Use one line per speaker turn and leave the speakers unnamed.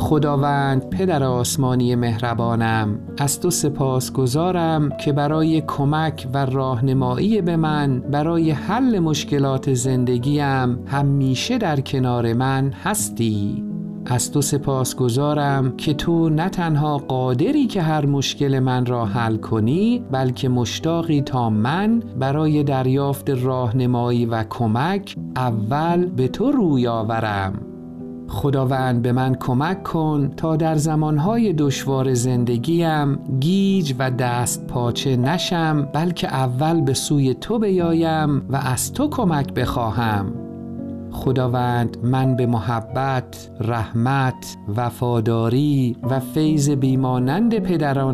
خداوند پدر آسمانی مهربانم، از تو سپاسگزارم که برای کمک و راهنمایی به من برای حل مشکلات زندگیم همیشه در کنار من هستی. از تو سپاسگزارم که تو نه تنها قادری که هر مشکل من را حل کنی، بلکه مشتاقی تا من برای دریافت راهنمایی و کمک اول به تو روی آورم. خداوند به من کمک کن تا در زمانهای دشوار زندگیم گیج و دست پاچه نشم، بلکه اول به سوی تو بیایم و از تو کمک بخواهم. خداوند من به محبت، رحمت، وفاداری و فیض بیمانند پدران